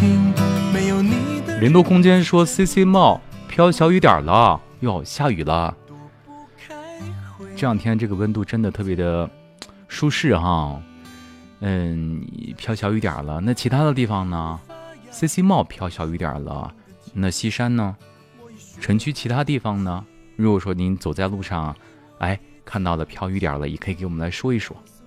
零度空间说 CC 帽飘小雨点了哟，下雨了。这两天这个温度真的特别的舒适哈。飘小雨点了，那其他的地方呢？ CC 帽飘小雨点了，那西山呢？城区其他地方呢？如果说您走在路上，看到了飘雨点了，也可以给我们来说一说。